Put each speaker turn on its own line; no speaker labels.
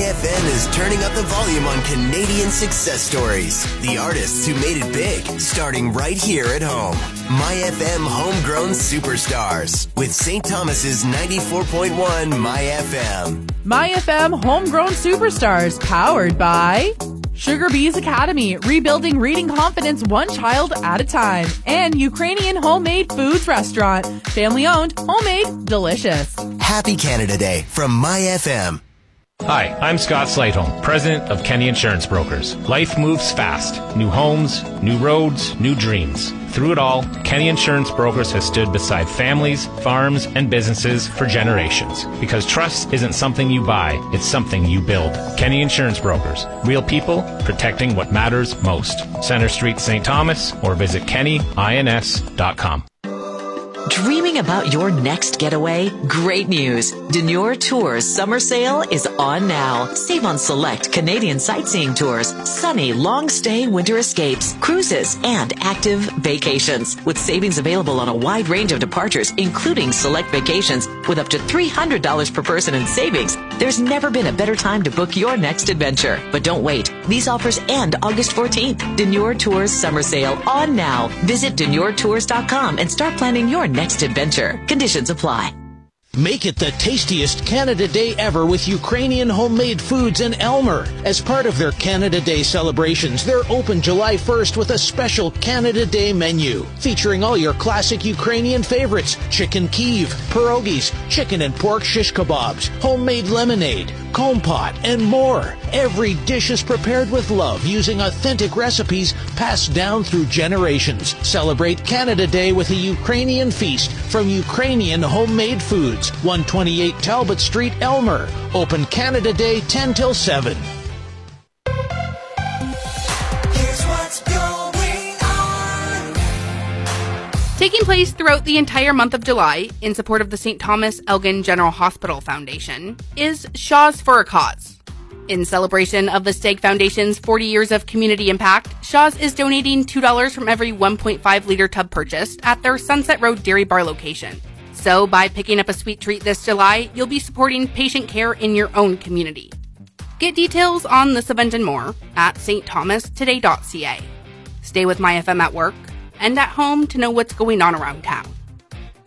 FM is turning up the volume on Canadian success stories. The artists who made it big, starting right here at home. My FM Homegrown Superstars with St. Thomas's 94.1 My FM.
My FM Homegrown Superstars, powered by Sugar Bees Academy, rebuilding reading confidence one child at a time. And Ukrainian Homemade Foods Restaurant, family-owned, homemade, delicious.
Happy Canada Day from My FM.
Hi, I'm Scott Slightholm, President of Kenny Insurance Brokers. Life moves fast. New homes, new roads, new dreams. Through it all, Kenny Insurance Brokers has stood beside families, farms, and businesses for generations. Because trust isn't something you buy, it's something you build. Kenny Insurance Brokers. Real people protecting what matters most. Center Street, St. Thomas, or visit kennyins.com.
Dreaming about your next getaway? Great news! Denure Tours Summer Sale is on now. Save on select Canadian sightseeing tours, sunny long-stay winter escapes, cruises, and active vacations. With savings available on a wide range of departures, including select vacations, with up to $300 per person in savings, there's never been a better time to book your next adventure. But don't wait. These offers end August 14th. Denure Tours Summer Sale on now. Visit DenureTours.com and start planning your next adventure. Conditions apply.
Make it the tastiest Canada Day ever with Ukrainian homemade foods in Elmer. As part of their Canada Day celebrations, they're open July 1st with a special Canada Day menu featuring all your classic Ukrainian favorites: chicken Kiev, pierogies, chicken and pork shish kebabs, homemade lemonade, kompot, and more. Every dish is prepared with love using authentic recipes passed down through generations. Celebrate Canada Day with a Ukrainian feast from Ukrainian Homemade Foods, 128 Talbot Street, Elmer. Open Canada Day 10 till 7.
Taking place throughout the entire month of July in support of the St. Thomas Elgin General Hospital Foundation is Shaw's for a Cause. In celebration of the Stag Foundation's 40 years of community impact, Shaw's is donating $2 from every 1.5-liter tub purchased at their Sunset Road Dairy Bar location. So by picking up a sweet treat this July, you'll be supporting patient care in your own community. Get details on this event and more at stthomastoday.ca. Stay with My FM at work and at home to know what's going on around town.